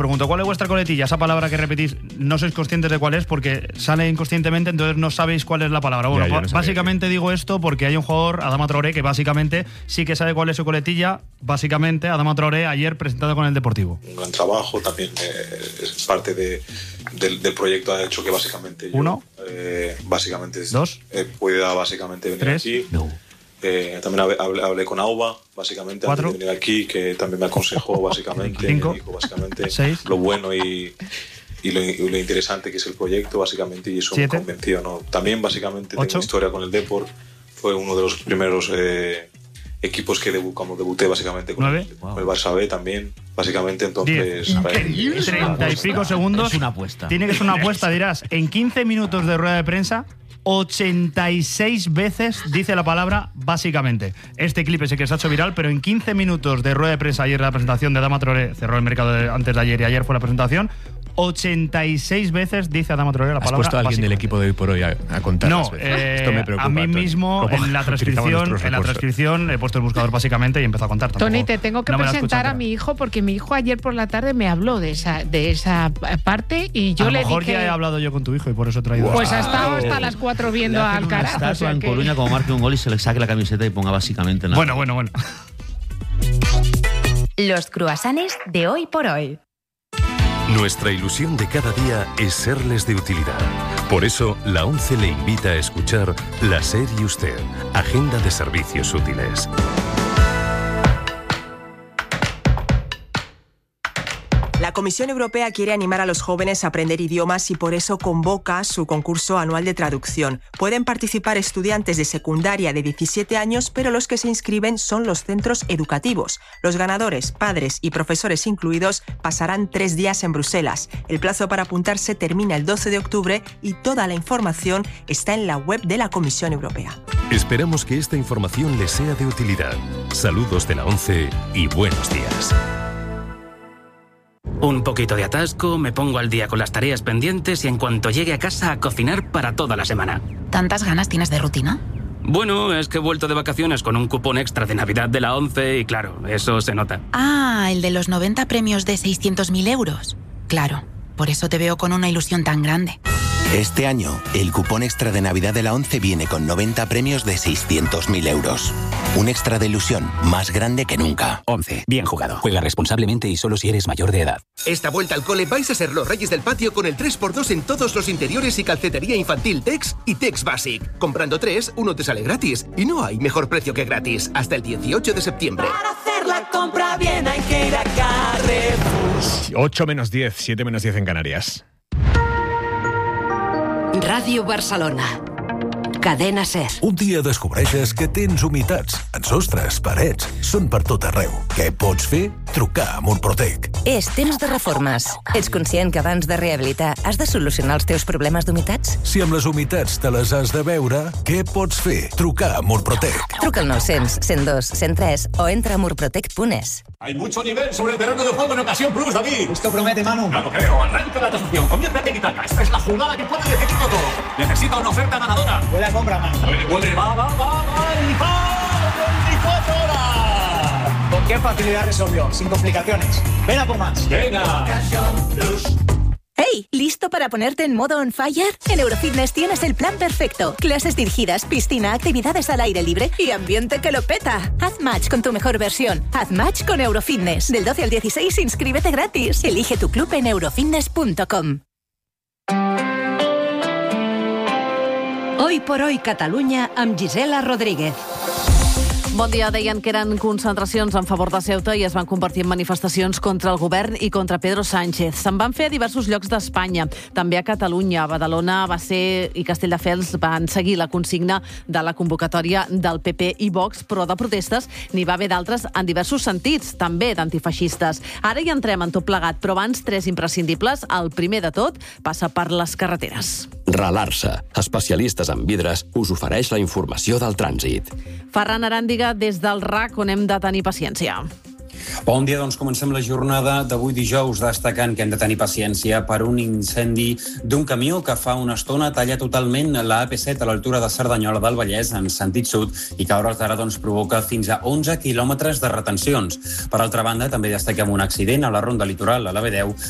pregunto, ¿cuál es vuestra coletilla? Esa palabra que repetís, no sois conscientes de cuál es porque sale inconscientemente, entonces no sabéis cuál es la palabra. Bueno, Ya, básicamente digo esto porque hay un jugador, Adama Traoré, que básicamente sí que sabe cuál es su coletilla. Básicamente, Adama Traoré ayer presentado con el Deportivo. Un gran trabajo, también es parte del proyecto, ha hecho que básicamente yo, básicamente dos, pueda básicamente venir tres, aquí. También hablé con Auba, básicamente, cuatro, antes de venir aquí, que también me aconsejó, básicamente, cinco, me dijo, básicamente, seis, lo bueno y lo interesante que es el proyecto, básicamente, y eso siete, me convenció, ¿no? También, básicamente, ocho, tengo historia con el Depor, fue uno de los primeros equipos que cuando debuté, básicamente, con el Barça B también, básicamente, entonces... 30 y pico segundos. Es una apuesta. Tiene que ser una apuesta, dirás. En 15 minutos de rueda de prensa, 86 veces dice la palabra básicamente. Este clip es el que se ha hecho viral, pero en 15 minutos de rueda de prensa, ayer la presentación de Adama Traoré, cerró el mercado antes de ayer y ayer fue la presentación, 86 veces dice Adama Traoré la palabra. ¿Has puesto a alguien del equipo de hoy por hoy a contar? No, esto me preocupa, a mí Tony. mismo en la transcripción he puesto el buscador básicamente y he empezado a contar. Tony, te tengo que presentar a mi hijo porque mi hijo ayer por la tarde me habló de esa parte y yo le dije... A lo mejor ya he hablado yo con tu hijo y por eso he traído... Pues ha estado hasta las 4 viendo a Alcaraz. Una estatua en Coruña, como marque un gol y se le saque la camiseta y ponga básicamente nada. Bueno. Los cruasanes de hoy por hoy. Nuestra ilusión de cada día es serles de utilidad. Por eso, la ONCE le invita a escuchar La SER y Usted, Agenda de Servicios Útiles. La Comisión Europea quiere animar a los jóvenes a aprender idiomas y por eso convoca su concurso anual de traducción. Pueden participar estudiantes de secundaria de 17 años, pero los que se inscriben son los centros educativos. Los ganadores, padres y profesores incluidos, pasarán 3 días en Bruselas. El plazo para apuntarse termina el 12 de octubre y toda la información está en la web de la Comisión Europea. Esperamos que esta información les sea de utilidad. Saludos de la ONCE y buenos días. Un poquito de atasco, me pongo al día con las tareas pendientes y en cuanto llegue a casa a cocinar para toda la semana. ¿Tantas ganas tienes de rutina? Bueno, es que he vuelto de vacaciones con un cupón extra de Navidad de la ONCE y claro, eso se nota. Ah, el de los 90 premios de 600.000 euros. Claro, por eso te veo con una ilusión tan grande. Este año, el cupón extra de Navidad de la ONCE viene con 90 premios de 600.000 euros. Un extra de ilusión más grande que nunca. ONCE. Bien jugado. Juega responsablemente y solo si eres mayor de edad. Esta vuelta al cole vais a ser los reyes del patio con el 3x2 en todos los interiores y calcetería infantil Tex y Tex Basic. Comprando 3, uno te sale gratis. Y no hay mejor precio que gratis. Hasta el 18 de septiembre. Para hacer la compra bien hay que ir a Carrefour. 8 menos 10, 7 menos 10 en Canarias. Ràdio Barcelona. Cadena SER. Un dia descobreixes que tens humitats en sostres, parets, són per tot arreu. Què pots fer? Trucar a Murprotec. És temps de reformes. Ets conscient que abans de rehabilitar has de solucionar els teus problemes d'humitats? Si amb les humitats te les has de veure, què pots fer? Trucar a Murprotec. Truca al 900 102 103 o entra a murprotec.es. Hay mucho nivel sobre el terreno de juego en Ocasión Plus, David. Esto promete, Manu. No lo creo. Arranca la tasación. Conviértete en taca. Esta es la jugada que puede decidirlo todo. Necesita una oferta ganadora. Buena compra, Manu. Va. 24 horas. ¿Con qué facilidad resolvió? Sin complicaciones. Ven a por más. Venga. ¡Hey! ¿Listo para ponerte en modo on fire? En Eurofitness tienes el plan perfecto. Clases dirigidas, piscina, actividades al aire libre y ambiente que lo peta. Haz match con tu mejor versión. Haz match con Eurofitness. Del 12 al 16 inscríbete gratis. Elige tu club en eurofitness.com. Hoy por hoy Catalunya amb Gisela Rodríguez. Bon dia. Deien que eren concentracions en favor de Ceuta i es van convertir en manifestacions contra el govern i contra Pedro Sánchez. Se'n van fer a diversos llocs d'Espanya, també a Catalunya. Badalona va ser i Castelldefels van seguir la consigna de la convocatòria del PP i Vox, però de protestes n'hi va haver d'altres en diversos sentits, també d'antifeixistes. Ara hi entrem en tot plegat, però abans 3 imprescindibles. El primer de tot passa per les carreteres. Ralarsa, especialistes en vidres, us ofereix la informació del trànsit. Ferran Aràndiga, des del RAC, on hem de tenir paciència. Bon dia, doncs comencem la jornada d'avui dijous destacant que hem de tenir paciència per un incendi d'un camió que fa una estona talla totalment la AP7 a l'altura de Cerdanyola del Vallès en sentit sud i que a hores d'ara provoca fins a 11 quilòmetres de retencions. Per altra banda, també destaquem un accident a la ronda litoral a la B10